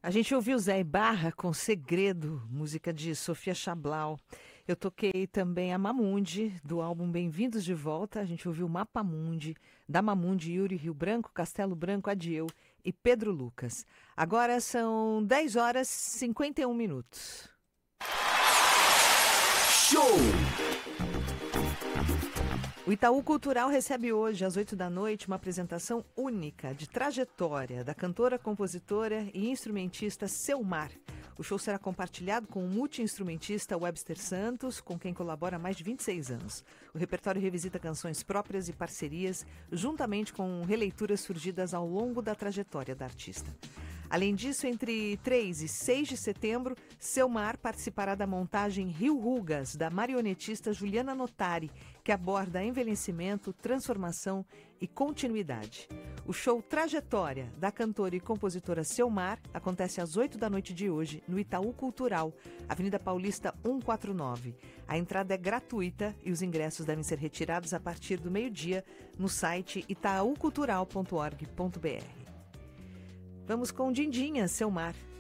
A gente ouviu Zé Ibarra com Segredo, música de Sofia Chablau. Eu toquei também a Mamundi, do álbum Bem-vindos de Volta. A gente ouviu Mapamundi, da Mamundi, Yuri Rio Branco, Castelo Branco, Adieu e Pedro Lucas. Agora são 10 horas e 51 minutos. Show! O Itaú Cultural recebe hoje, às 8 da noite, uma apresentação única de trajetória da cantora, compositora e instrumentista Selmar. O show será compartilhado com o multi-instrumentista Webster Santos, com quem colabora há mais de 26 anos. O repertório revisita canções próprias e parcerias, juntamente com releituras surgidas ao longo da trajetória da artista. Além disso, entre 3 e 6 de setembro, Selmar participará da montagem Rio Rugas, da marionetista Juliana Notari, que aborda envelhecimento, transformação e continuidade. O show Trajetória, da cantora e compositora Selmar, acontece às 8 da noite de hoje, no Itaú Cultural, Avenida Paulista 149. A entrada é gratuita e os ingressos devem ser retirados a partir do meio-dia no site itaucultural.org.br. Vamos com Dindinha, Selmar.